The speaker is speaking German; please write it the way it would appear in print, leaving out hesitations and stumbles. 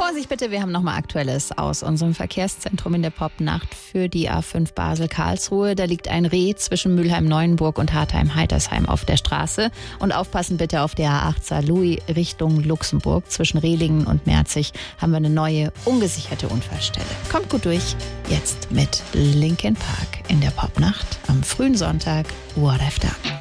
Vorsicht bitte, wir haben nochmal Aktuelles aus unserem Verkehrszentrum in der Popnacht für die A5 Basel-Karlsruhe. Da liegt ein Reh zwischen Mülheim-Neuenburg und Hartheim-Heitersheim auf der Straße. Und aufpassen bitte auf der A8 Saarlouis Richtung Luxemburg. Zwischen Rehlingen und Merzig haben wir eine neue, ungesicherte Unfallstelle. Kommt gut durch. Jetzt mit Linkin Park in der Popnacht am frühen Sonntag. What I've Done.